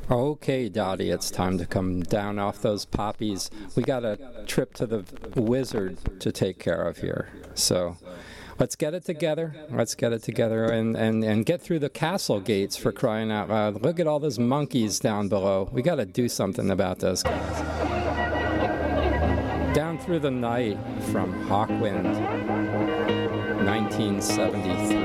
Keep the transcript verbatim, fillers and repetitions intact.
Okay, Dottie, it's time to come down off those poppies. We got a trip to the wizard to take care of here. So let's get it together. Let's get it together and, and, and get through the castle gates, for crying out loud. Look at all those monkeys down below. We got to do something about those guys. Down through the night from Hawkwind, nineteen seventy-three.